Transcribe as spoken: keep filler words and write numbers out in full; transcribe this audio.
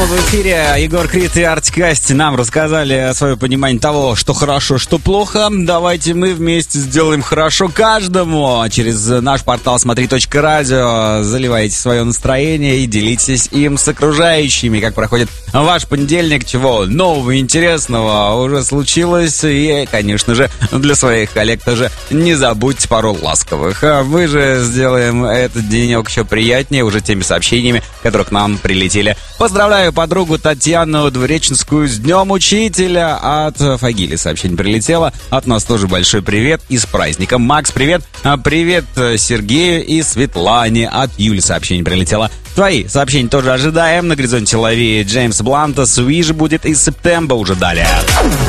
В эфире Егор Крид и Артик и Асти нам рассказали свое понимание того, что хорошо, что плохо. Давайте мы вместе сделаем хорошо каждому. Через наш портал смотри точка радио заливайте свое настроение и делитесь им с окружающими. Как проходит ваш понедельник, чего нового и интересного уже случилось. И, конечно же, для своих коллег тоже не забудьте пару ласковых. Мы же сделаем этот денек еще приятнее уже теми сообщениями, которые к нам прилетели. Поздравляю подругу Татьяну Двуреченскую с Днем Учителя. От Фагили сообщение прилетело. От нас тоже большой привет и с праздником. Макс, привет. Привет Сергею и Светлане. От Юли сообщение прилетело. Твои сообщения тоже ожидаем. На горизонте лови Джеймс Бланта. Свиж будет из Септембра уже далее.